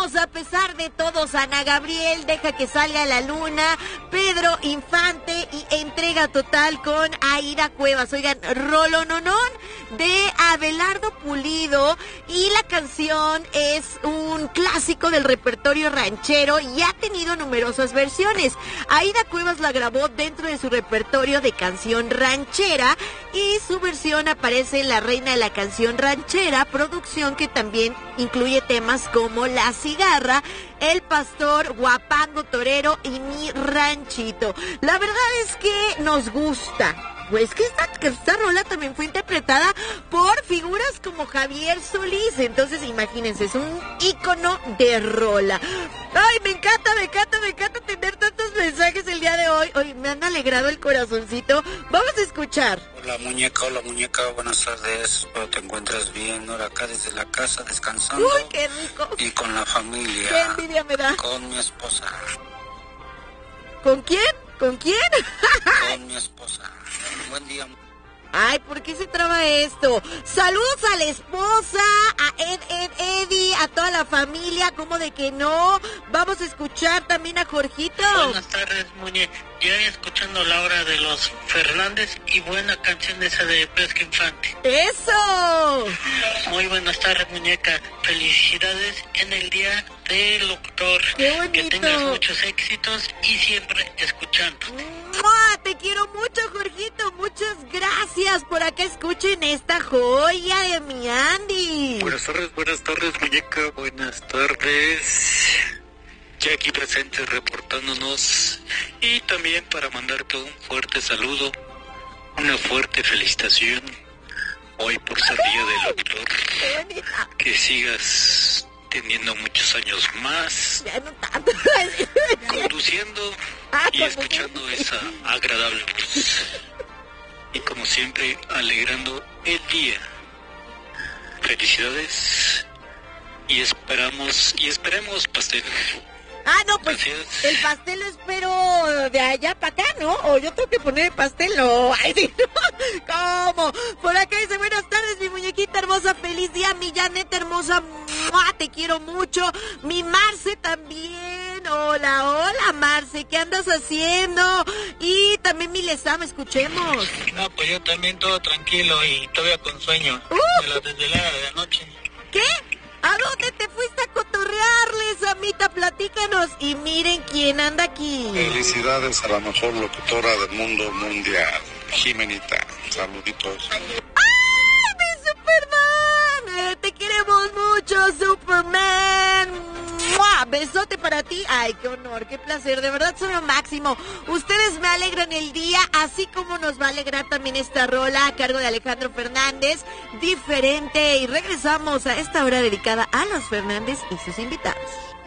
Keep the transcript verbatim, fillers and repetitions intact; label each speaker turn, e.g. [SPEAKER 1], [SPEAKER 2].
[SPEAKER 1] tenemos a pesar de todos, Ana Gabriel, Deja que salga la luna, Pedro Infante y Entrega Total con Aida Cuevas. Oigan, rolononón de Abelardo Pulido, y la canción es un clásico del repertorio ranchero y ha tenido numerosas versiones. Aida Cuevas la grabó dentro de su repertorio de canción ranchera y su versión aparece en La Reina de la Canción Ranchera, producción que también incluye temas como La Cigarra, El Pastor, Guapango Torero y Mi Ranchito. La verdad es que nos gusta. Pues que esta, que esta rola también fue interpretada por figuras como Javier Solís. Entonces imagínense, es un ícono de rola. Ay, me encanta, me encanta, me encanta tener tantos mensajes el día de hoy. Hoy me han alegrado el corazoncito. Vamos a escuchar.
[SPEAKER 2] Hola muñeca, hola muñeca, buenas tardes. Espero te encuentres bien. Ahora acá desde la casa descansando.
[SPEAKER 1] Uy, qué rico.
[SPEAKER 2] Y con la familia.
[SPEAKER 1] Qué envidia me da.
[SPEAKER 2] Con mi esposa.
[SPEAKER 1] ¿Con quién? ¿Con quién?
[SPEAKER 2] Con mi esposa. Buen día.
[SPEAKER 1] Ay, ¿por qué se traba esto? Saludos a la esposa, a Ed, Ed, Eddie, a toda la familia, ¿cómo de que no? Vamos a escuchar también a Jorgito.
[SPEAKER 3] Buenas tardes, Muñe. Ya escuchando la hora de los Fernández y buena canción esa de Pesca Infante.
[SPEAKER 1] ¡Eso!
[SPEAKER 3] Muy buenas tardes, muñeca. Felicidades en el día del locutor.
[SPEAKER 1] ¡Qué bonito!
[SPEAKER 3] Que tengas muchos éxitos y siempre escuchándote.
[SPEAKER 1] ¡Mua! Te quiero mucho, Jorgito. Muchas gracias por acá. Escuchen esta joya de mi Andy.
[SPEAKER 4] Buenas tardes, buenas tardes, muñeca. Buenas tardes. Ya aquí presentes reportándonos, y también para mandarte un fuerte saludo, una fuerte felicitación hoy por ser día del locutor. Que sigas teniendo muchos años más,
[SPEAKER 1] ya no tanto.
[SPEAKER 4] conduciendo y escuchando esa agradable voz, y como siempre alegrando el día. Felicidades y esperamos y esperemos pastel.
[SPEAKER 1] Ah, no, pues
[SPEAKER 4] Gracias.
[SPEAKER 1] El pastel lo espero de allá para acá, ¿no? O yo tengo que poner el pastel, no. Ay, sí, no. ¿Cómo? Por acá dice, buenas tardes, mi muñequita hermosa, feliz día, mi Janet hermosa, ¡mua! Te quiero mucho. Mi Marce también, hola, hola Marce, ¿qué andas haciendo? Y también mi Lesama, escuchemos.
[SPEAKER 3] No, pues yo también todo tranquilo y todavía con sueño.
[SPEAKER 1] Uh.
[SPEAKER 3] De la desvelada de anoche.
[SPEAKER 1] ¿Qué? ¿A dónde te fuiste a cotorrearles, amita? Platícanos. Y miren quién anda aquí.
[SPEAKER 5] Felicidades a la mejor locutora del mundo mundial, Jimenita. Saluditos.
[SPEAKER 1] ¡Ay, mi Superman! Eh, te queremos mucho, Superman. ¡Mua! Besote para ti. Ay, qué honor, qué placer. De verdad son lo máximo. Ustedes me alegran el día, así como nos va a alegrar también esta rola a cargo de Alejandro Fernández, Diferente. Y regresamos a esta hora dedicada a los Fernández y sus invitados.